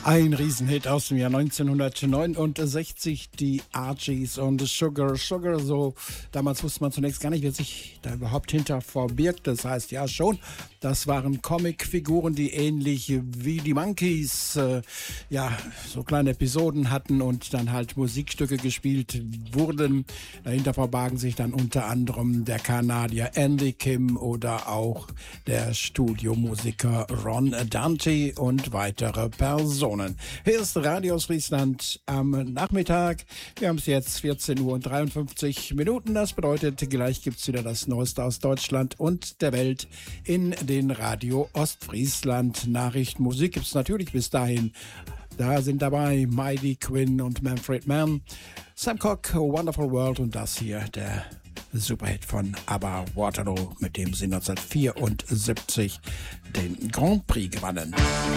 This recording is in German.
Ein Riesenhit aus dem Jahr 1969, die Archies und Sugar, Sugar, so. Damals wusste man zunächst gar nicht, wer sich da überhaupt hinter verbirgt. Das heißt, ja schon, das waren Comicfiguren, die ähnlich wie die Monkees, so kleine Episoden hatten und dann halt Musikstücke gespielt wurden. Dahinter verbargen sich dann unter anderem der Kanadier Andy Kim oder auch der Studiomusiker Ron Dante und weitere Personen. Hier ist Radio aus Friesland am Nachmittag. Wir haben es jetzt 14:53 Uhr. Das bedeutet, gleich gibt es wieder das Neueste aus Deutschland und der Welt in den Radio Ostfriesland Nachrichten. Musik gibt es natürlich bis dahin. Da sind dabei Mighty Quinn und Manfred Mann, Sam Cooke, Wonderful World und das hier, der Superhit von ABBA, Waterloo, mit dem sie 1974 den Grand Prix gewannen.